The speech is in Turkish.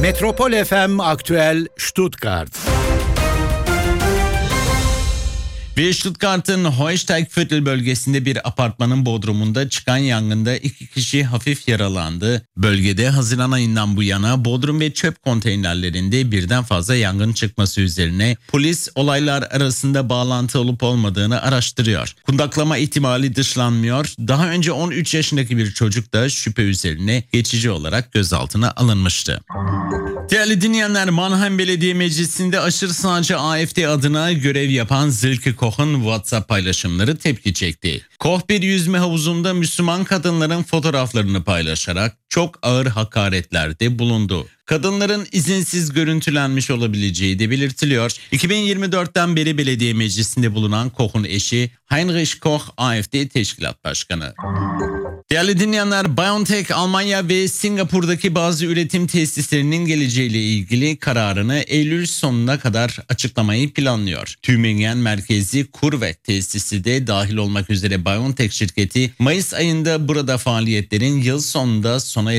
Metropol FM Aktüel Stuttgart. Ve Stuttgart'ın Heusteigviertel bölgesinde bir apartmanın bodrumunda çıkan yangında 2 kişi hafif yaralandı. Bölgede Haziran ayından bu yana bodrum ve çöp konteynerlerinde birden fazla yangın çıkması üzerine polis olaylar arasında bağlantı olup olmadığını araştırıyor. Kundaklama ihtimali dışlanmıyor. Daha önce 13 yaşındaki bir çocuk da şüphe üzerine geçici olarak gözaltına alınmıştı. Değerli dinleyenler, Mannheim Belediye Meclisi'nde aşırı sağcı AfD adına görev yapan Silke Koch'un WhatsApp paylaşımları tepki çekti. Koch bir yüzme havuzunda Müslüman kadınların fotoğraflarını paylaşarak çok ağır hakaretlerde bulundu. Kadınların izinsiz görüntülenmiş olabileceği de belirtiliyor. 2024'ten beri belediye meclisinde bulunan Koch'un eşi Heinrich Koch AfD Teşkilat Başkanı. Değerli dinleyenler, BioNTech Almanya ve Singapur'daki bazı üretim tesislerinin geleceğiyle ilgili kararını Eylül sonuna kadar açıklamayı planlıyor. Tübingen merkezi CureVac tesisi de dahil olmak üzere BioNTech şirketi Mayıs ayında burada faaliyetlerin yıl sonunda sona